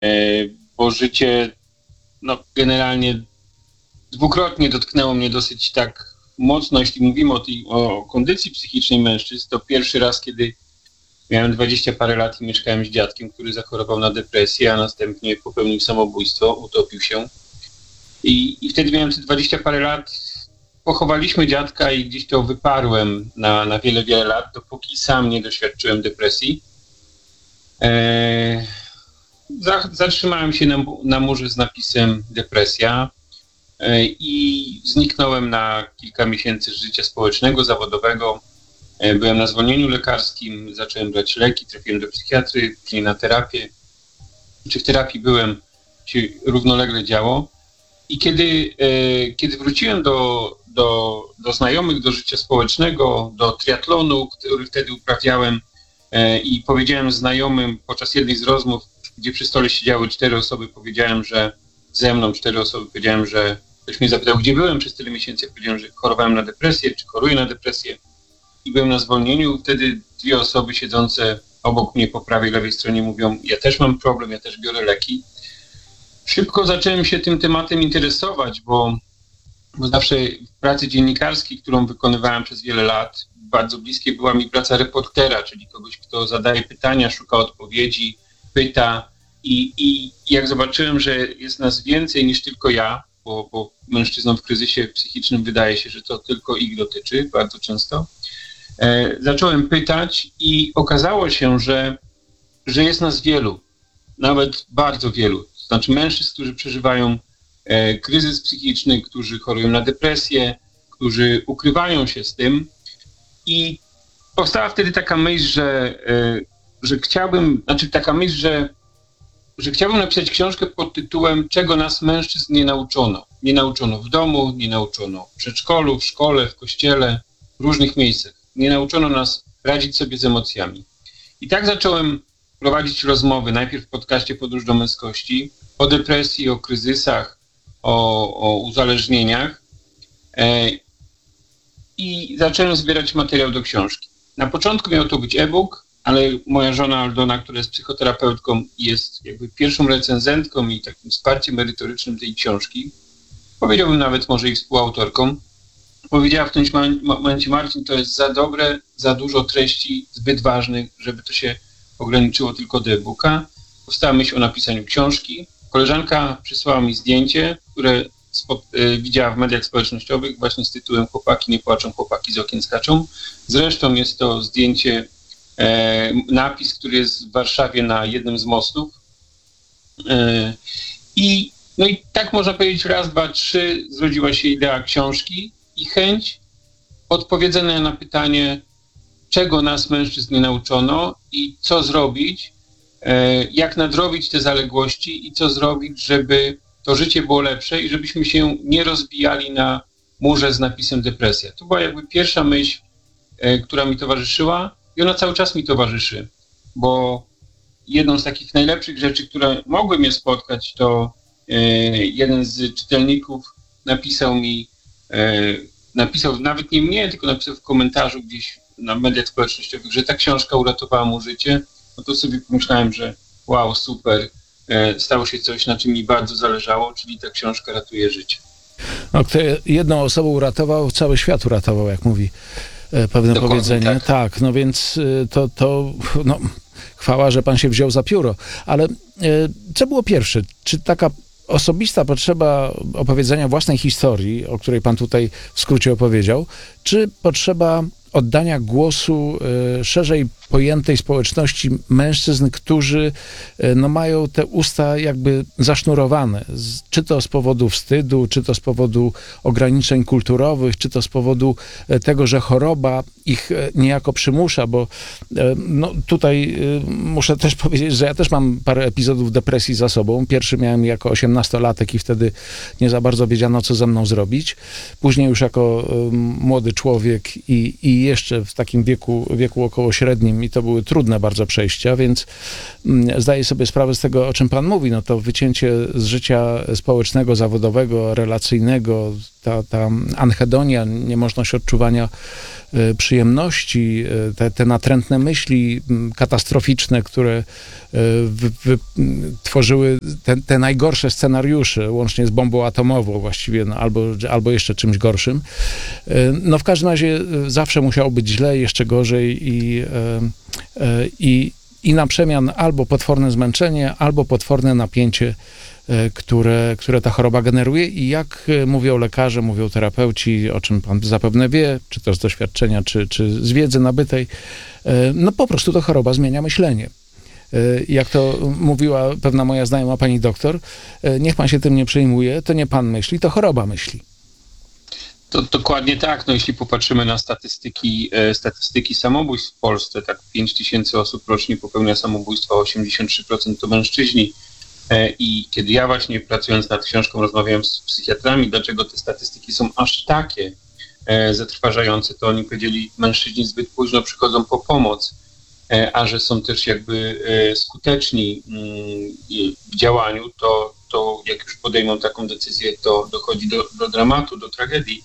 bo życie generalnie dwukrotnie dotknęło mnie dosyć tak mocno, jeśli mówimy o kondycji psychicznej mężczyzn. To pierwszy raz, kiedy miałem 20 parę lat i mieszkałem z dziadkiem, który zachorował na depresję, a następnie popełnił samobójstwo, utopił się. I wtedy miałem te 20 parę lat, pochowaliśmy dziadka i gdzieś to wyparłem na wiele, wiele lat, dopóki sam nie doświadczyłem depresji. Zatrzymałem się na murze z napisem depresja i zniknąłem na kilka miesięcy z życia społecznego, zawodowego. Byłem na zwolnieniu lekarskim, zacząłem brać leki, trafiłem do psychiatry, później na terapię. Czy w terapii byłem, się równolegle działo. I kiedy wróciłem do znajomych, do życia społecznego, do triatlonu, który wtedy uprawiałem i powiedziałem znajomym podczas jednej z rozmów, gdzie przy stole siedziały 4 osoby, powiedziałem, że ze mną 4 osoby, powiedziałem, że ktoś mnie zapytał, gdzie byłem przez tyle miesięcy, ja powiedziałem, że chorowałem na depresję, czy choruję na depresję i byłem na zwolnieniu. Wtedy 2 osoby siedzące obok mnie po prawej, lewej stronie mówią, ja też mam problem, ja też biorę leki. Szybko zacząłem się tym tematem interesować, bo zawsze w pracy dziennikarskiej, którą wykonywałem przez wiele lat, bardzo bliskie była mi praca reportera, czyli kogoś, kto zadaje pytania, szuka odpowiedzi, pyta i jak zobaczyłem, że jest nas więcej niż tylko ja, bo mężczyznom w kryzysie psychicznym wydaje się, że to tylko ich dotyczy bardzo często, zacząłem pytać i okazało się, że jest nas wielu, nawet bardzo wielu. To znaczy mężczyzn, którzy przeżywają kryzys psychiczny, którzy chorują na depresję, którzy ukrywają się z tym. I powstała wtedy taka myśl, że chciałbym napisać książkę pod tytułem Czego nas mężczyzn nie nauczono. Nie nauczono w domu, nie nauczono w przedszkolu, w szkole, w kościele, w różnych miejscach. Nie nauczono nas radzić sobie z emocjami. I tak zacząłem prowadzić rozmowy, najpierw w podcaście Podróż do męskości, o depresji, o kryzysach, o uzależnieniach i zacząłem zbierać materiał do książki. Na początku miał to być e-book, ale moja żona Aldona, która jest psychoterapeutką i jest jakby pierwszą recenzentką i takim wsparciem merytorycznym tej książki, powiedziałbym nawet może i współautorką, powiedziała w tym momencie, Marcin, to jest za dobre, za dużo treści zbyt ważnych, żeby to się ograniczyło tylko do e-booka. Powstała myśl o napisaniu książki. Koleżanka przysłała mi zdjęcie, które widziała w mediach społecznościowych właśnie z tytułem Chłopaki nie płaczą, chłopaki z okien skaczą. Zresztą jest to zdjęcie, napis, który jest w Warszawie na jednym z mostów. I tak można powiedzieć raz, dwa, trzy zrodziła się idea książki i chęć odpowiedzenia na pytanie, czego nas mężczyzn nie nauczono i co zrobić, jak nadrobić te zaległości i co zrobić, żeby to życie było lepsze i żebyśmy się nie rozbijali na murze z napisem depresja. To była jakby pierwsza myśl, która mi towarzyszyła i ona cały czas mi towarzyszy, bo jedną z takich najlepszych rzeczy, które mogły mnie spotkać, to jeden z czytelników napisał nawet nie mnie, tylko napisał w komentarzu gdzieś na mediach społecznościowych, że ta książka uratowała mu życie. No to sobie pomyślałem, że wow, super, stało się coś, na czym mi bardzo zależało, czyli ta książka ratuje życie. No, kto jedną osobą uratował, cały świat uratował, jak mówi pewne dokładnie powiedzenie. Tak, no więc to chwała, że pan się wziął za pióro. Ale co było pierwsze? Czy taka osobista potrzeba opowiedzenia własnej historii, o której pan tutaj w skrócie opowiedział, czy potrzeba oddania głosu szerzej pojętej społeczności mężczyzn, którzy mają te usta jakby zasznurowane, czy to z powodu wstydu, czy to z powodu ograniczeń kulturowych, czy to z powodu tego, że choroba ich niejako przymusza, bo tutaj muszę też powiedzieć, że ja też mam parę epizodów depresji za sobą. Pierwszy miałem jako 18-latek i wtedy nie za bardzo wiedziano, co ze mną zrobić. Później już jako młody człowiek i jeszcze w takim wieku około średnim i to były trudne bardzo przejścia, więc zdaję sobie sprawę z tego, o czym pan mówi, no to wycięcie z życia społecznego, zawodowego, relacyjnego, ta anhedonia, niemożność odczuwania przyjemności, te natrętne myśli katastroficzne, które tworzyły te najgorsze scenariusze, łącznie z bombą atomową właściwie, no, albo jeszcze czymś gorszym. No w każdym razie zawsze musiało być źle, jeszcze gorzej i na przemian albo potworne zmęczenie, albo potworne napięcie, które ta choroba generuje i jak mówią lekarze, mówią terapeuci, o czym pan zapewne wie, czy to z doświadczenia, czy z wiedzy nabytej, no po prostu to choroba zmienia myślenie. Jak to mówiła pewna moja znajoma pani doktor, niech pan się tym nie przejmuje, to nie pan myśli, to choroba myśli. To dokładnie tak. No, jeśli popatrzymy na statystyki samobójstw w Polsce, tak 5 000 osób rocznie popełnia samobójstwo, 83% to mężczyźni. I kiedy ja właśnie pracując nad książką rozmawiałem z psychiatrami, dlaczego te statystyki są aż takie zatrważające, to oni powiedzieli, mężczyźni zbyt późno przychodzą po pomoc, a że są też jakby skuteczni w działaniu, to jak już podejmą taką decyzję, to dochodzi do dramatu, do tragedii.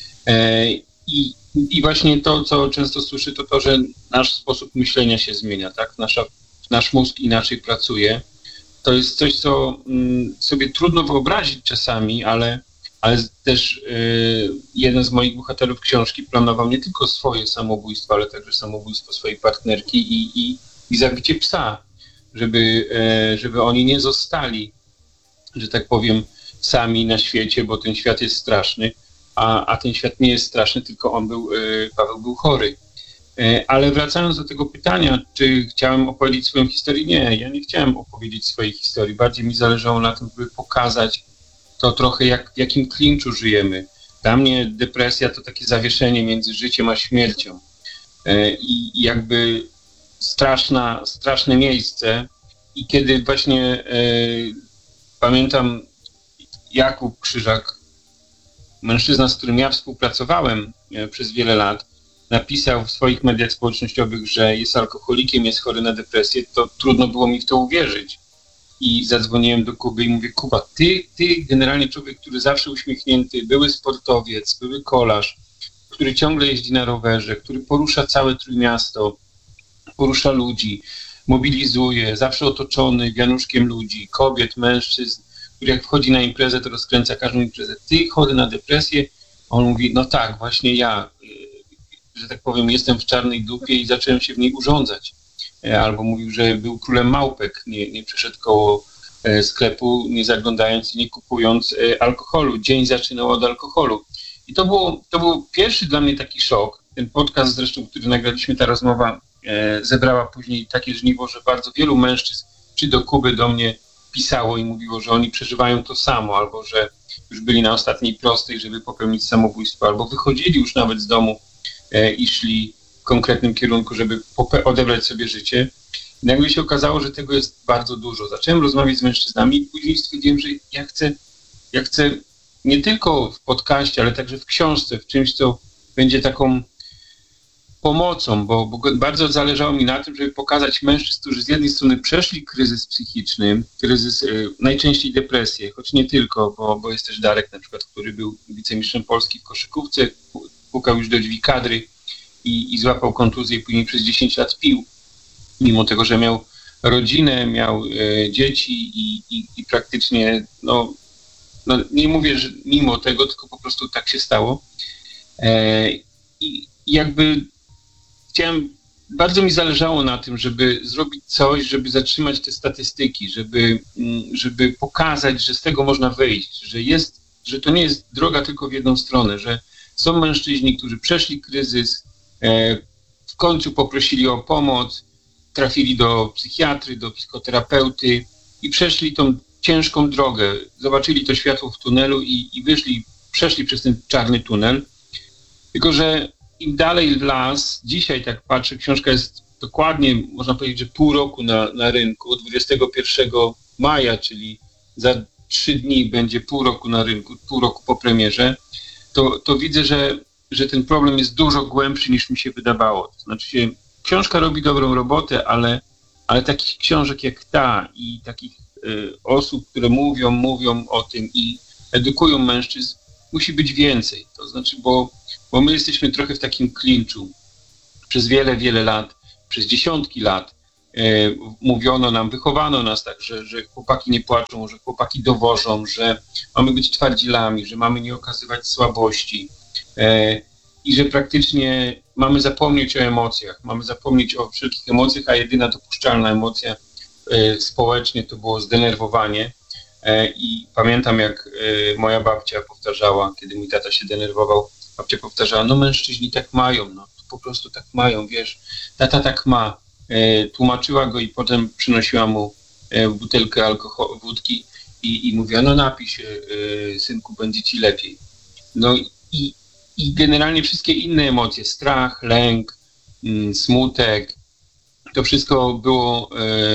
I właśnie to, co często słyszę, to, że nasz sposób myślenia się zmienia, tak? Nasz mózg inaczej pracuje. To jest coś, co sobie trudno wyobrazić czasami, ale też jeden z moich bohaterów książki planował nie tylko swoje samobójstwo, ale także samobójstwo swojej partnerki i zabicie psa, żeby oni nie zostali, że tak powiem, sami na świecie, bo ten świat jest straszny, a ten świat nie jest straszny, tylko Paweł był chory. Ale wracając do tego pytania, czy chciałem opowiedzieć swoją historię? Nie, ja nie chciałem opowiedzieć swojej historii. Bardziej mi zależało na tym, by pokazać to trochę, w jakim klinczu żyjemy. Dla mnie depresja to takie zawieszenie między życiem a śmiercią. I jakby straszne miejsce. I kiedy właśnie pamiętam Jakub Krzyżak, mężczyzna, z którym ja współpracowałem przez wiele lat, napisał w swoich mediach społecznościowych, że jest alkoholikiem, jest chory na depresję, to trudno było mi w to uwierzyć. I zadzwoniłem do Kuby i mówię, Kuba, ty generalnie człowiek, który zawsze uśmiechnięty, były sportowiec, były kolarz, który ciągle jeździ na rowerze, który porusza całe Trójmiasto, porusza ludzi, mobilizuje, zawsze otoczony wianuszkiem ludzi, kobiet, mężczyzn, który jak wchodzi na imprezę, to rozkręca każdą imprezę. Ty chory na depresję? On mówi, no tak, właśnie ja, że tak powiem, jestem w czarnej dupie i zacząłem się w niej urządzać. Albo mówił, że był królem małpek, nie przeszedł koło sklepu, nie zaglądając i nie kupując alkoholu. Dzień zaczynał od alkoholu. I to był pierwszy dla mnie taki szok. Ten podcast zresztą, który nagraliśmy, ta rozmowa zebrała później takie żniwo, że bardzo wielu mężczyzn, czy do Kuby, do mnie pisało i mówiło, że oni przeżywają to samo, albo że już byli na ostatniej prostej, żeby popełnić samobójstwo, albo wychodzili już nawet z domu i szli w konkretnym kierunku, żeby odebrać sobie życie. I nagle się okazało, że tego jest bardzo dużo. Zacząłem rozmawiać z mężczyznami i później stwierdziłem, że ja chcę nie tylko w podcaście, ale także w książce, w czymś, co będzie taką pomocą, bo bardzo zależało mi na tym, żeby pokazać mężczyzn, którzy z jednej strony przeszli kryzys psychiczny, kryzys, najczęściej depresję, choć nie tylko, bo jest też Darek na przykład, który był wicemistrzem Polski w koszykówce, pukał już do drzwi kadry i złapał kontuzję i później przez 10 lat pił, mimo tego, że miał rodzinę, miał dzieci i praktycznie, no nie mówię, że mimo tego, tylko po prostu tak się stało. I jakby bardzo mi zależało na tym, żeby zrobić coś, żeby zatrzymać te statystyki, żeby pokazać, że z tego można wyjść, że to nie jest droga tylko w jedną stronę, że są mężczyźni, którzy przeszli kryzys, w końcu poprosili o pomoc, trafili do psychiatry, do psychoterapeuty i przeszli tą ciężką drogę, zobaczyli to światło w tunelu i przeszli przez ten czarny tunel. Tylko że im dalej w las, dzisiaj tak patrzę, książka jest dokładnie, można powiedzieć, że pół roku na rynku, 21 maja, czyli za 3 dni będzie pół roku na rynku, pół roku po premierze, to widzę, że ten problem jest dużo głębszy niż mi się wydawało. To znaczy książka robi dobrą robotę, ale takich książek jak ta i takich osób, które mówią o tym i edukują mężczyzn, musi być więcej. To znaczy, bo my jesteśmy trochę w takim klinczu. Przez wiele, wiele lat, przez dziesiątki lat mówiono nam, wychowano nas tak, że chłopaki nie płaczą, że chłopaki dowożą, że mamy być twardzilami, że mamy nie okazywać słabości i że praktycznie mamy zapomnieć o emocjach, mamy zapomnieć o wszelkich emocjach, a jedyna dopuszczalna emocja społecznie to było zdenerwowanie. I pamiętam, jak moja babcia powtarzała, kiedy mój tata się denerwował, babcia powtarzała, no mężczyźni tak mają, no po prostu tak mają, wiesz, tata tak ma. Tłumaczyła go i potem przynosiła mu butelkę wódki i mówiła, no napij się, synku, będzie ci lepiej. No i generalnie wszystkie inne emocje, strach, lęk, smutek, to wszystko było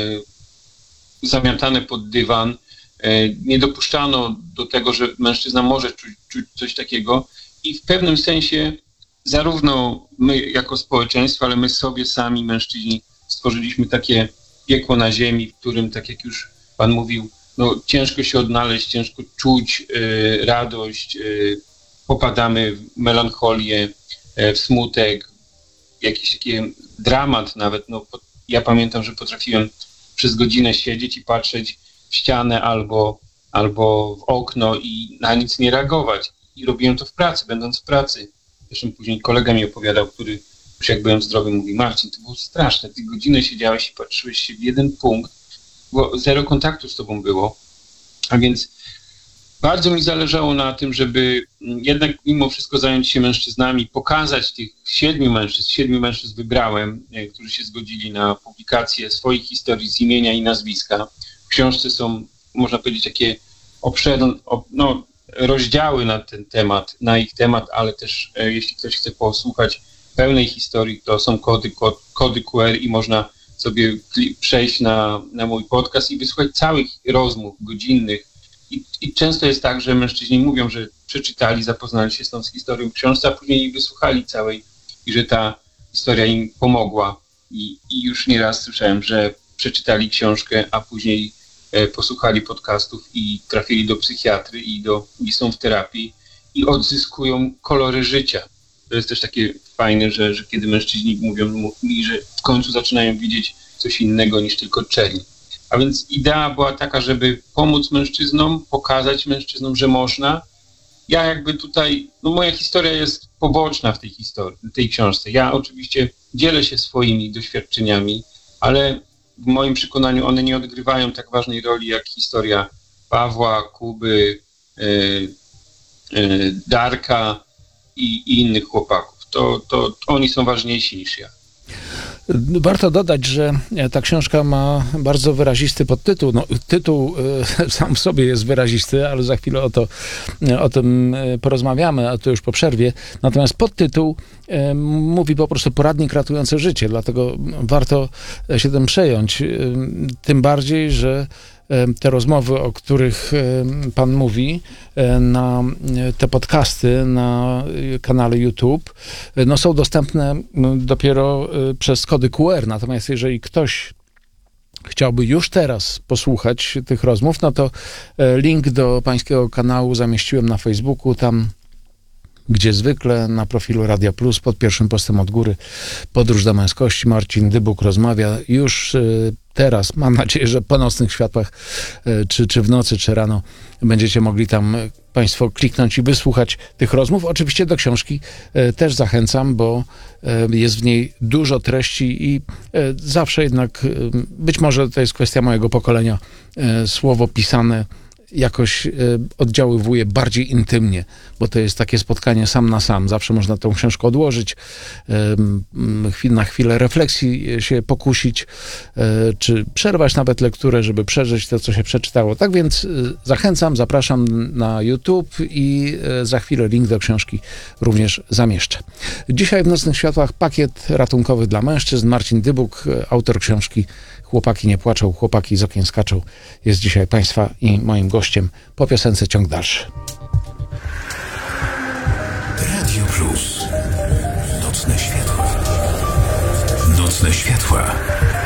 zamiatane pod dywan. Nie dopuszczano do tego, że mężczyzna może czuć coś takiego i w pewnym sensie zarówno my jako społeczeństwo, ale my sobie sami, mężczyźni, stworzyliśmy takie piekło na ziemi, w którym, tak jak już Pan mówił, no, ciężko się odnaleźć, ciężko czuć radość, popadamy w melancholię, w smutek, jakiś taki dramat nawet. No, ja pamiętam, że potrafiłem przez godzinę siedzieć i patrzeć w ścianę albo w okno i na nic nie reagować. I robiłem to w pracy, będąc w pracy. Zresztą później kolega mi opowiadał, który już jak byłem zdrowy, mówi, Marcin, to było straszne, ty godzinę siedziałeś i patrzyłeś się w jeden punkt, bo zero kontaktu z tobą było. A więc bardzo mi zależało na tym, żeby jednak mimo wszystko zająć się mężczyznami, pokazać tych 7 mężczyzn wybrałem, którzy się zgodzili na publikację swoich historii z imienia i nazwiska. W książce są, można powiedzieć, takie obszerne, rozdziały na ich temat, ale też jeśli ktoś chce posłuchać pełnej historii, to są kody QR i można sobie przejść na mój podcast i wysłuchać całych rozmów godzinnych. I często jest tak, że mężczyźni mówią, że przeczytali, zapoznali się z tą historią w książce, a później jej wysłuchali całej i że ta historia im pomogła. I już nieraz słyszałem, że przeczytali książkę, a później posłuchali podcastów i trafili do psychiatry i są w terapii i odzyskują kolory życia. To jest też takie fajne, że kiedy mężczyźni mówią mi, że w końcu zaczynają widzieć coś innego niż tylko czerń. A więc idea była taka, żeby pomóc mężczyznom, pokazać mężczyznom, że można. Ja jakby tutaj, moja historia jest poboczna w tej książce. Ja oczywiście dzielę się swoimi doświadczeniami, ale w moim przekonaniu one nie odgrywają tak ważnej roli jak historia Pawła, Kuby, Darka i innych chłopaków. To oni są ważniejsi niż ja. Warto dodać, że ta książka ma bardzo wyrazisty podtytuł. Tytuł sam w sobie jest wyrazisty, ale za chwilę o tym porozmawiamy, a to już po przerwie. Natomiast podtytuł mówi po prostu poradnik ratujący życie, dlatego warto się tym przejąć. Tym bardziej, że te rozmowy, o których Pan mówi, na te podcasty na kanale YouTube, są dostępne dopiero przez kody QR. Natomiast jeżeli ktoś chciałby już teraz posłuchać tych rozmów, to link do Pańskiego kanału zamieściłem na Facebooku, tam gdzie zwykle na profilu Radia Plus pod pierwszym postem od góry Podróż do męskości. Marcin Dybuk rozmawia już teraz. Mam nadzieję, że po nocnych światłach, czy w nocy, czy rano będziecie mogli tam Państwo kliknąć i wysłuchać tych rozmów. Oczywiście do książki też zachęcam, bo jest w niej dużo treści i zawsze jednak, być może to jest kwestia mojego pokolenia, słowo pisane jakoś oddziaływuje bardziej intymnie, bo to jest takie spotkanie sam na sam. Zawsze można tą książkę odłożyć, na chwilę refleksji się pokusić, czy przerwać nawet lekturę, żeby przeżyć to, co się przeczytało. Tak więc zachęcam, zapraszam na YouTube i za chwilę link do książki również zamieszczę. Dzisiaj w Nocnych Światłach pakiet ratunkowy dla mężczyzn. Marcin Dybuk, autor książki Chłopaki nie płaczą, chłopaki z okien skaczą, jest dzisiaj Państwa i moim gościem. Po piosence ciąg dalszy. Radio Plus. Nocne światła. Nocne światła.